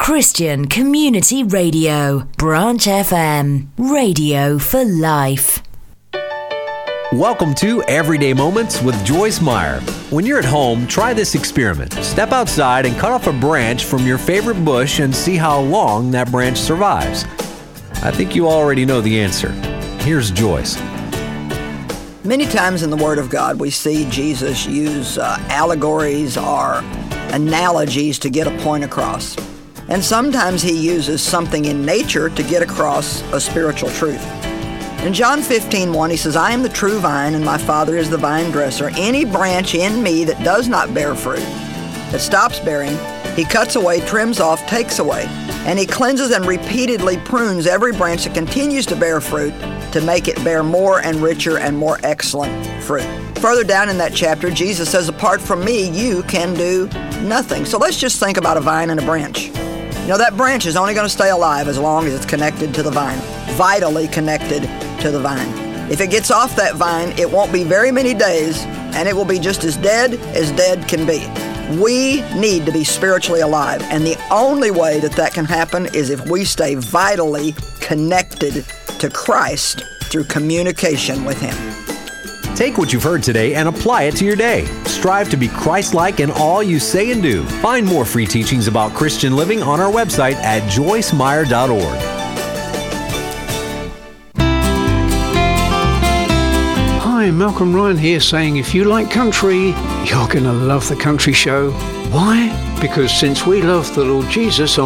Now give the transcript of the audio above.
Christian Community Radio, Branch FM, radio for life. Welcome to Everyday Moments with Joyce Meyer. When you're at home, try this experiment. Step outside and cut off a branch from your favorite bush and see how long that branch survives. I think you already know the answer. Here's Joyce. Many times in the Word of God, we see Jesus use allegories or analogies to get a point across. And sometimes he uses something in nature to get across a spiritual truth. In John 15:1, he says, "I am the true vine, and my Father is the vine dresser. Any branch in me that does not bear fruit, that stops bearing, he cuts away, trims off, takes away. And he cleanses and repeatedly prunes every branch that continues to bear fruit to make it bear more and richer and more excellent fruit." Further down in that chapter, Jesus says, "Apart from me, you can do nothing." So let's just think about a vine and a branch. You know, that branch is only going to stay alive as long as it's connected to the vine, vitally connected to the vine. If it gets off that vine, it won't be very many days, and it will be just as dead can be. We need to be spiritually alive, and the only way that that can happen is if we stay vitally connected to Christ through communication with Him. Take what you've heard today and apply it to your day. Strive to be Christ-like in all you say and do. Find more free teachings about Christian living on our website at joycemeyer.org. Hi, Malcolm Ryan here saying if you like country, you're going to love the Country Show. Why? Because since we love the Lord Jesus